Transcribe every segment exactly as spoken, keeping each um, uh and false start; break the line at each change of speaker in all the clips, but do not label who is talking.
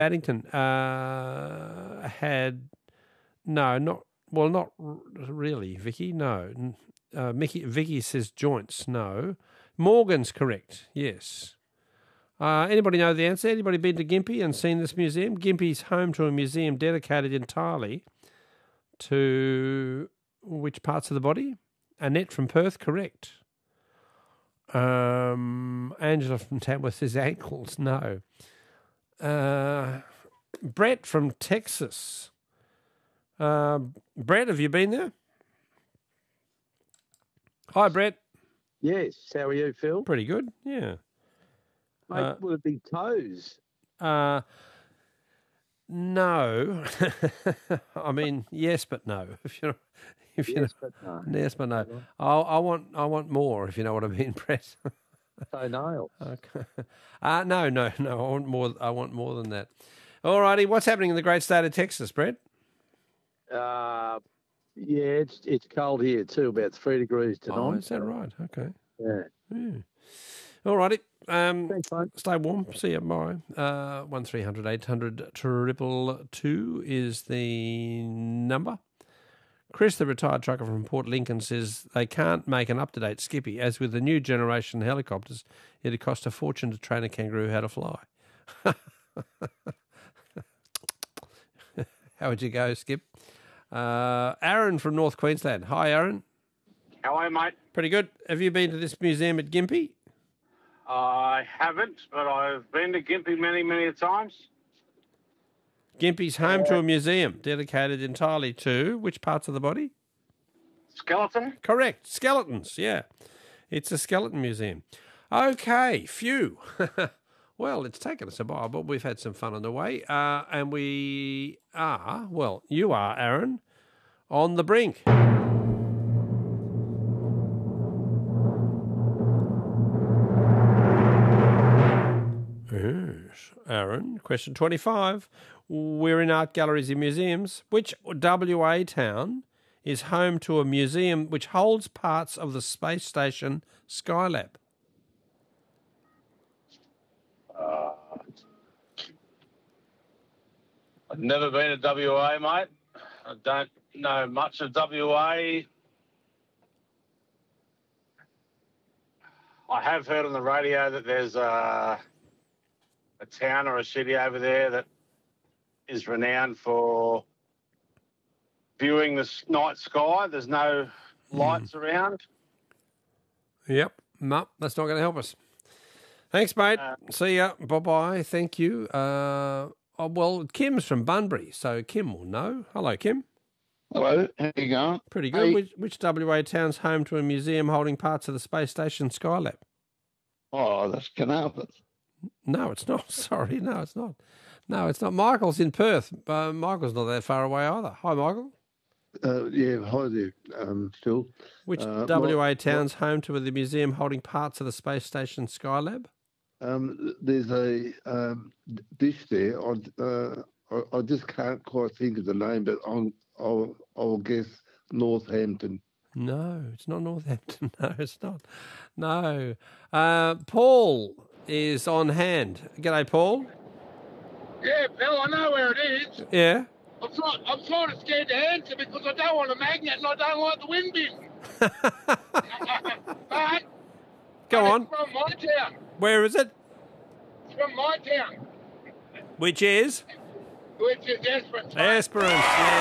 Addington uh, had no, not well, not r- really. Vicky, no. Uh, Mickey, Vicky says joints. No. Morgan's correct. Yes. Uh, anybody know the answer? Anybody been to Gympie and seen this museum? Gympie's home to a museum dedicated entirely to which parts of the body? Annette from Perth, correct. Um, Angela from Tamworth says ankles. No. Uh, Brett from Texas. Uh, Brett, have you been there? Hi, Brett.
Yes. How are you, Phil?
Pretty good. Yeah.
Mate,
Uh,
would it be toes?
Uh, no. I mean, yes, but no. If you, if you
Yes,
know,
but no.
yes, but no. I, I want, I want more. If you know what I mean, Brett.
Toenails.
Okay. Uh, no, no, no. I want more. I want more than that. All righty. What's happening in the great state of Texas, Brett?
Uh, yeah, it's it's cold here too, about three degrees tonight.
Oh, is that right? Okay.
Yeah.
Yeah. All righty. Um,
Thanks, mate.
stay warm. See you tomorrow. Uh, one three hundred eight hundred triple two is the number. Chris, the retired trucker from Port Lincoln, says they can't make an up-to-date Skippy. As with the new generation helicopters, it'd cost a fortune to train a kangaroo how to fly. How would you go, Skip? Uh, Aaron from North Queensland. Hi, Aaron.
How are you, mate?
Pretty good. Have you been to this museum at Gympie?
I haven't, but I've been to Gympie many, many times.
Gympie's home to a museum dedicated entirely to which parts of the body?
Skeleton?
Correct. Skeletons, yeah. It's a skeleton museum. Okay, phew. Well, it's taken us a while, but we've had some fun on the way. Uh, and we are, well, you are, Aaron, on the brink. Yes, Aaron. Question twenty-five. We're in art galleries and museums. Which W A town is home to a museum which holds parts of the space station Skylab?
Uh, I've never been to W A, mate. I don't know much of W A. I have heard on the radio that there's a, a town or a city over there that is renowned for viewing the s- night sky. There's no lights around.
Yep. No, that's not going to help us. Thanks, mate.
Uh,
See ya. Bye-bye. Thank you. Uh, oh, well, Kim's from Bunbury, so Kim will know. Hello, Kim.
Hello, how you going?
Pretty good.
Hey.
Which, which W A town's home to a museum holding parts of the space station Skylab?
Oh, that's Carnarvon.
No, it's not. Sorry. No, it's not. No, it's not. Michael's in Perth. Uh, Michael's not that far away either. Hi, Michael.
Uh, yeah, hi there, um, Phil.
Which
Uh,
W A
my-
town's home to the museum holding parts of the space station Skylab?
Um, there's a um, d- dish there. I, uh, I, I just can't quite think of the name, but I'll, I'll, I'll guess Northampton.
No, it's not Northampton. No, it's not. No. Uh, Paul is on hand. G'day, Paul.
Yeah, Phil, I know where it is.
Yeah.
I'm sort, I'm sort of scared to answer because I don't want a magnet and I don't like the wind bin. But
Go
but
on.
It's from my town.
Where is it?
It's from my town,
Which is?
which is Esperance. mate.
Esperance,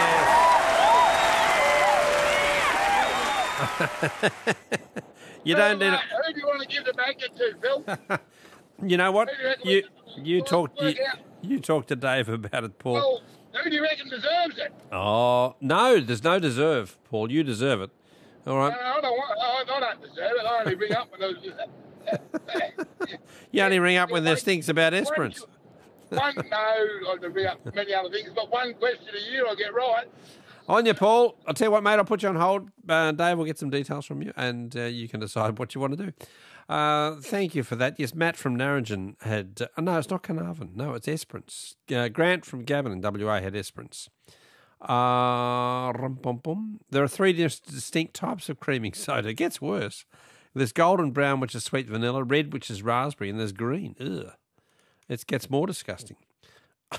yes. You don't
Who,
need
uh,
it.
Who do you want to give the magnet to, Phil?
You know what?
Who do you reckon
You
we-
you
we'll
talk you,
work out?
you talk to Dave about it, Paul.
Well, who do you reckon deserves it?
Oh no, there's no deserve, Paul. You deserve it. All
No,
right.
I don't want. I, I don't deserve it. I only ring up when there's.
You only ring up when there's things about Esperance.
One, no, I can ring up many other things, but one question a year I get right.
On you, Paul. I'll tell you what, mate. I'll put you on hold. Uh, Dave will get some details from you, and uh, you can decide what you want to do. Uh, thank you for that. Yes, Matt from Narrogin had... Uh, no, it's not Carnarvon. No, it's Esperance. Uh, Grant from Gavin in W A had Esperance. Uh, rum-pum-pum. There are three dis- distinct types of creaming soda. It gets worse. There's golden brown, which is sweet vanilla, red, which is raspberry, and there's green. Ugh. It gets more disgusting.